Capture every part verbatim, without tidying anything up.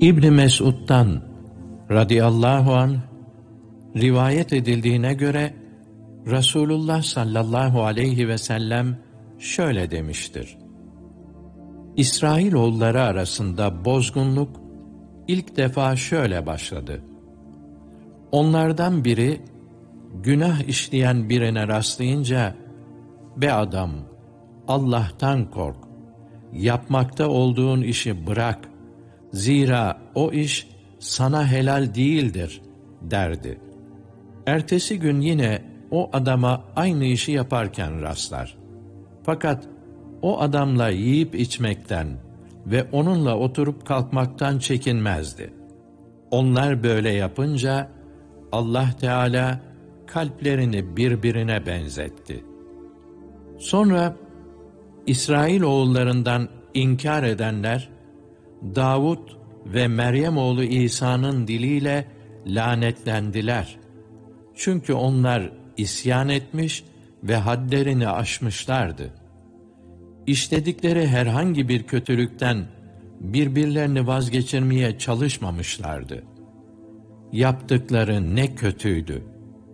İbn Mesud'dan radıyallahu anh rivayet edildiğine göre Resulullah sallallahu aleyhi ve sellem şöyle demiştir: İsrailoğulları arasında bozgunluk ilk defa şöyle başladı. Onlardan biri günah işleyen birine rastlayınca, "Be adam, Allah'tan kork, yapmakta olduğun işi bırak, zira o iş sana helal değildir," derdi. Ertesi gün yine o adama aynı işi yaparken rastlar. Fakat o adamla yiyip içmekten ve onunla oturup kalkmaktan çekinmezdi. Onlar böyle yapınca Allah Teala kalplerini birbirine benzetti. Sonra İsrailoğullarından inkar edenler Davud ve Meryem oğlu İsa'nın diliyle lanetlendiler. Çünkü onlar isyan etmiş ve hadlerini aşmışlardı. İşledikleri herhangi bir kötülükten birbirlerini vazgeçirmeye çalışmamışlardı. Yaptıkları ne kötüydü.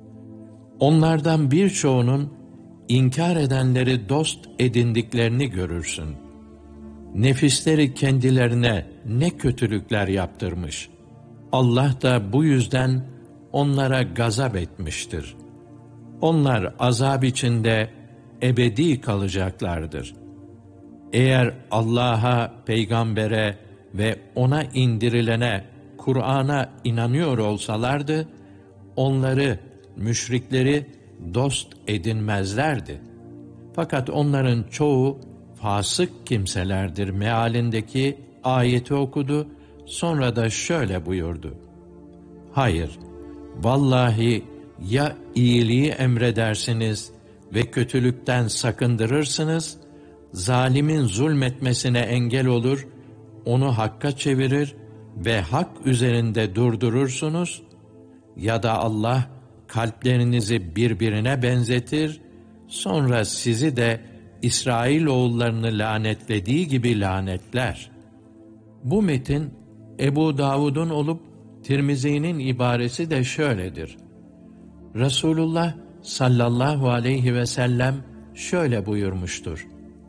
Onlardan birçoğunun inkar edenleri dost edindiklerini görürsün. Nefisleri kendilerine ne kötülükler yaptırmış. Allah da bu yüzden onlara gazap etmiştir. Onlar azap içinde ebedi kalacaklardır. Eğer Allah'a, peygambere ve ona indirilene, Kur'an'a inanıyor olsalardı, onları, müşrikleri dost edinmezlerdi. Fakat onların çoğu fasık kimselerdir mealindeki ayeti okudu, sonra da şöyle buyurdu: Hayır, vallahi ya iyiliği emredersiniz ve kötülükten sakındırırsınız, zalimin zulmetmesine engel olur, onu hakka çevirir ve hak üzerinde durdurursunuz, ya da Allah kalplerinizi birbirine benzetir, sonra sizi de İsrailoğullarını lanetlediği gibi lanetler. Bu metin Ebu Davud'un olup Tirmizi'nin ibaresi de şöyledir: Resulullah sallallahu aleyhi ve sellem şöyle buyurmuştur: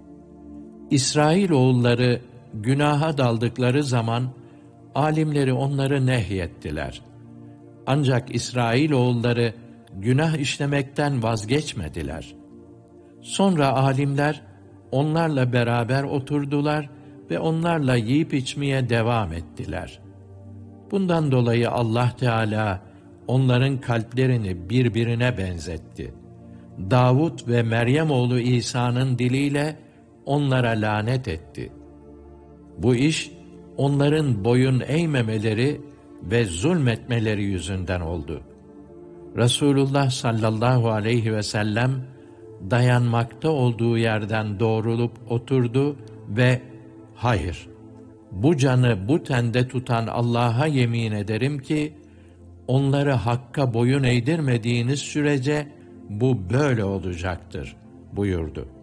İsrailoğulları günaha daldıkları zaman alimleri onları nehyettiler. Ancak İsrailoğulları günah işlemekten vazgeçmediler. Sonra alimler onlarla beraber oturdular ve onlarla yiyip içmeye devam ettiler. Bundan dolayı Allah Teala onların kalplerini birbirine benzetti. Davud ve Meryem oğlu İsa'nın diliyle onlara lanet etti. Bu iş onların boyun eğmemeleri ve zulmetmeleri yüzünden oldu. Resulullah sallallahu aleyhi ve sellem dayanmakta olduğu yerden doğrulup oturdu ve hayır, bu canı bu tende tutan Allah'a yemin ederim ki onları hakka boyun eğdirmediğiniz sürece bu böyle olacaktır buyurdu.